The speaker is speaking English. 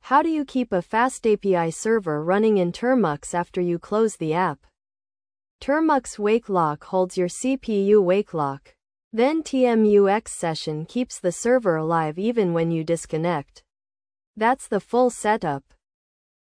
How do you keep a fast API server running in Termux after you close the app? Termux Wake Lock holds your CPU wake lock. Then TMUX session keeps the server alive even when you disconnect. That's the full setup.